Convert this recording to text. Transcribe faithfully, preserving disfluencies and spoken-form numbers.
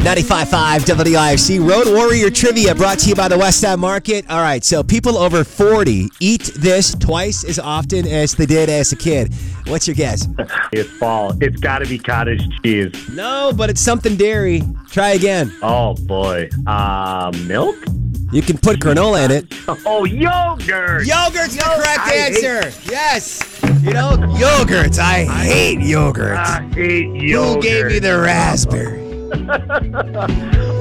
ninety-five point five W I F C Road Warrior Trivia brought to you by the West End Market. All right, so people over forty eat this twice as often as they did as a kid. What's your guess? It's fall. It's got to be cottage cheese. No, but it's something dairy. Try again. Oh, boy. Uh, milk? You can put granola in it. Oh, yogurt. Yogurt's the Yo- correct I answer. Yes. You know, yogurts. I hate yogurts. I hate yogurt. Who gave me the raspberry?